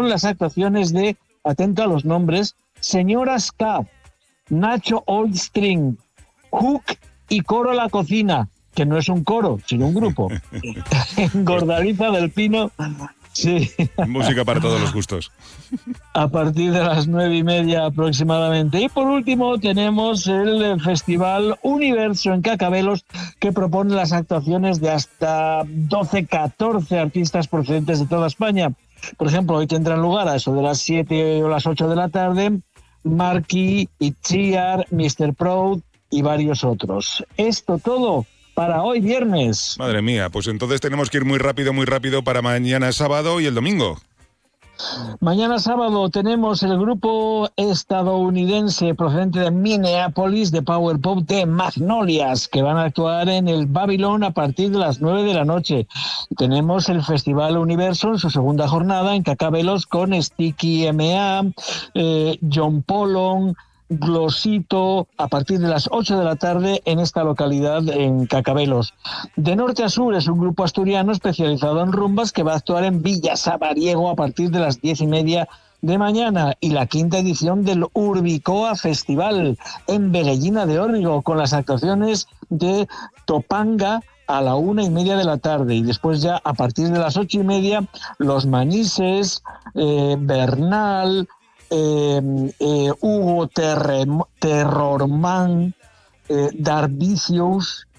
con las actuaciones de, atento a los nombres, Señora Ska, Nacho Oldstring, Hook y Coro La Cocina, que no es un coro, sino un grupo. Engordadiza del Pino. Sí. Música para todos los gustos. A partir de las 9:30 aproximadamente. Y por último tenemos el Festival Universo en Cacabelos, que propone las actuaciones de hasta 12-14 artistas procedentes de toda España. Por ejemplo, hoy tendrán lugar a eso de las 7 o las 8 de la tarde Marky, Itziar, Mr. Proud y varios otros. Esto todo para hoy viernes. Madre mía, pues entonces tenemos que ir muy rápido para mañana sábado y el domingo. Mañana sábado tenemos el grupo estadounidense procedente de Minneapolis de Power Pop de Magnolias, que van a actuar en el Babylon a partir de las 9 de la noche. Tenemos el Festival Universo en su segunda jornada en Cacabelos con Sticky M.A., John Polon, Glosito, a partir de las 8 de la tarde en esta localidad en Cacabelos. De norte a sur es un grupo asturiano especializado en rumbas que va a actuar en Villa Sabariego a partir de las 10:30 de mañana, y la quinta edición del Urbicoa Festival en Veguellina de Órbigo, con las actuaciones de Topanga a la 1:30 de la tarde, y después ya a partir de las 8:30 Los Manises, Bernal, Hugo Terrorman, Darbicius,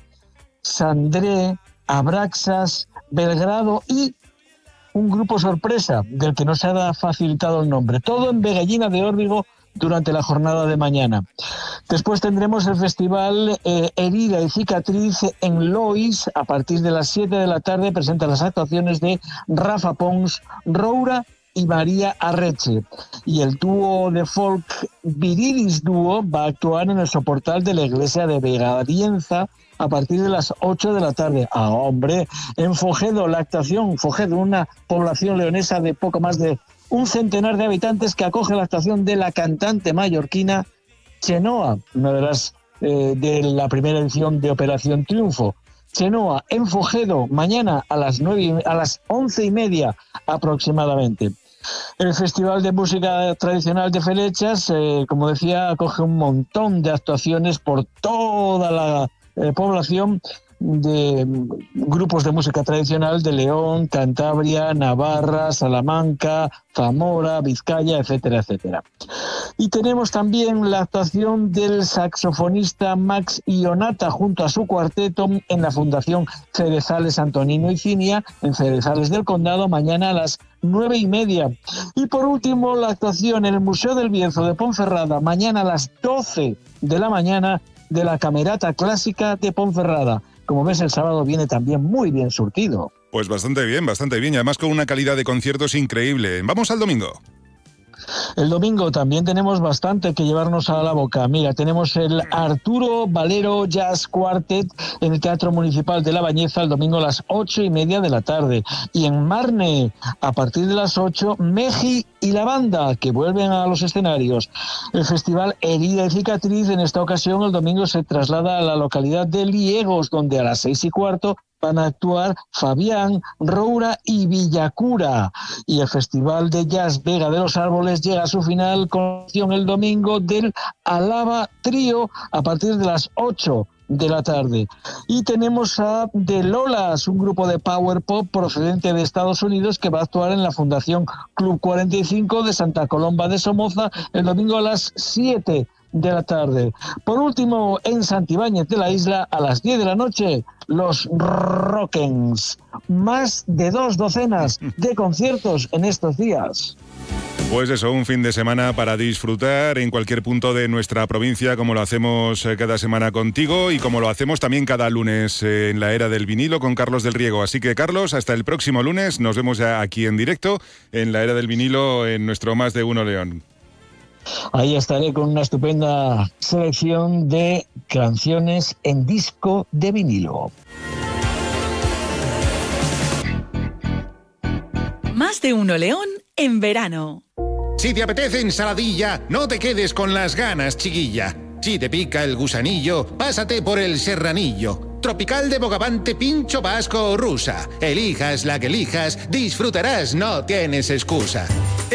Sandré, Abraxas, Belgrado y un grupo sorpresa del que no se ha facilitado el nombre. Todo en Veguellina de Órbigo durante la jornada de mañana. Después tendremos el festival Herida y Cicatriz en Lois. A partir de las 7 de la tarde presenta las actuaciones de Rafa Pons, Roura y María Arreche. Y el dúo de folk Virilis Dúo va a actuar en el soportal de la iglesia de Vegadienza a partir de las 8 de la tarde. Ah, hombre, en Fogedo, la actuación, Fogedo, una población leonesa de poco más de un centenar de habitantes, que acoge la actuación de la cantante mallorquina Chenoa, una de las de la primera edición de Operación Triunfo. Chenoa en Fogedo, mañana a las 11:30 aproximadamente. El Festival de Música Tradicional de Felechas, como decía, acoge un montón de actuaciones por toda la población, de grupos de música tradicional de León, Cantabria, Navarra, Salamanca, Zamora, Vizcaya, etcétera, etcétera. Y tenemos también la actuación del saxofonista Max Ionata junto a su cuarteto en la Fundación Cerezales Antonino y Cinia, en Cerezales del Condado, mañana a las 9:30. Y por último, la actuación en el Museo del Bierzo de Ponferrada, mañana a las 12 de la mañana, de la Camerata Clásica de Ponferrada. Como ves, el sábado viene también muy bien surtido. Pues bastante bien, y además con una calidad de conciertos increíble. Vamos al domingo. El domingo también tenemos bastante que llevarnos a la boca. Mira, tenemos el Arturo Valero Jazz Quartet en el Teatro Municipal de La Bañeza el domingo a las 8:30 de la tarde. Y en Marne, a partir de las 8, Meji y la banda, que vuelven a los escenarios. El Festival Herida y Cicatriz, en esta ocasión, el domingo se traslada a la localidad de Liegos, donde a las 6:15 van a actuar Fabián, Roura y Villacura. Y el Festival de Jazz Vega de los Árboles llega a su final con el domingo del Alaba Trío a partir de las 8 de la tarde. Y tenemos a The Lolas, un grupo de power pop procedente de Estados Unidos, que va a actuar en la Fundación Club 45 de Santa Colomba de Somoza el domingo a las 7 de la tarde. Por último, en Santibáñez de la Isla, a las 10 de la noche, los Rockens. Más de 2 docenas de conciertos en estos días. Pues eso, un fin de semana para disfrutar en cualquier punto de nuestra provincia, como lo hacemos cada semana contigo y como lo hacemos también cada lunes en la Era del Vinilo con Carlos del Riego. Así que, Carlos, hasta el próximo lunes. Nos vemos ya aquí en directo en la Era del Vinilo en nuestro Más de Uno León. Ahí estaré con una estupenda selección de canciones en disco de vinilo. Más de Uno León en verano. Si te apetece ensaladilla, no te quedes con las ganas, chiquilla. Si te pica el gusanillo, pásate por el serranillo. Tropical de bogavante, pincho vasco o rusa. Elijas la que elijas, disfrutarás, no tienes excusa.